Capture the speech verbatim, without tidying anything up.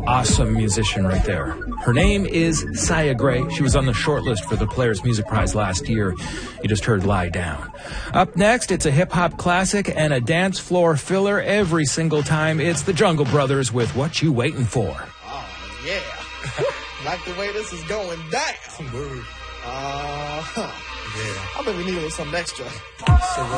awesome musician right there. Her name is Saya Gray. She was on the shortlist for the Players Music Prize last year. You just heard Lie Down. Up next, it's a hip-hop classic and a dance floor filler every single time. It's the Jungle Brothers with What You Waiting For. Oh, yeah. Like the way this is going down. Uh, huh. Yeah. I bet we need a little something extra. So, uh,